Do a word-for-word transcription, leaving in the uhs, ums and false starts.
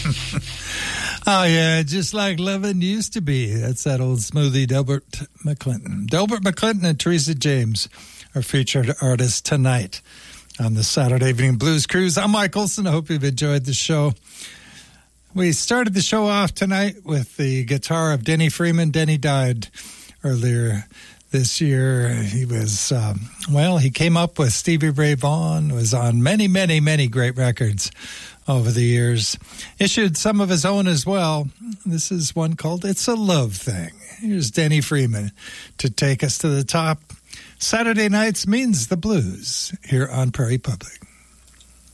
Oh, yeah, just like loving used to be. That's that old smoothie, Delbert McClinton. Delbert McClinton and Teresa James are featured artists tonight on the Saturday Evening Blues Cruise. I'm Mike Olson. I hope you've enjoyed the show. We started the show off tonight with the guitar of Denny Freeman. Denny died earlier this year. He was, um, well, he came up with Stevie Ray Vaughan, was on many, many, many great records over the years. Issued some of his own as well. This is one called It's a Love Thing. Here's Denny Freeman to take us to the top. Saturday nights means the blues here on Prairie Public.